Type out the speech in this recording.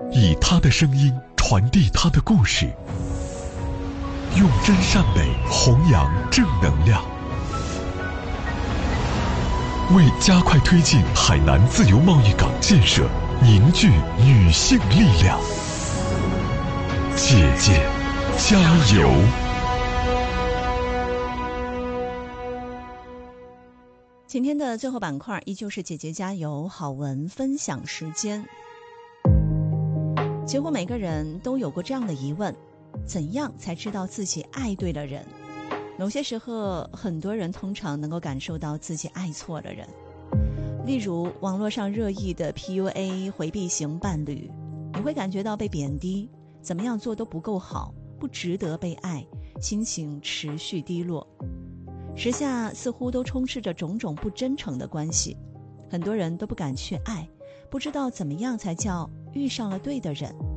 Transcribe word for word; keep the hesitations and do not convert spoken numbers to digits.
以他的声音传递他的故事，用真善美弘扬正能量，为加快推进海南自由贸易港建设凝聚女性力量。姐姐加油！ 今天的最后板块依旧是姐姐加油好文分享时间。几乎每个人都有过这样的疑问：怎样才知道自己爱对了人？某些时候，很多人通常能够感受到自己爱错了人。例如网络上热议的 P U A 回避型伴侣，你会感觉到被贬低，怎么样做都不够好，不值得被爱，心情持续低落。时下似乎都充斥着种种不真诚的关系，很多人都不敢去爱，不知道怎么样才叫遇上了对的人。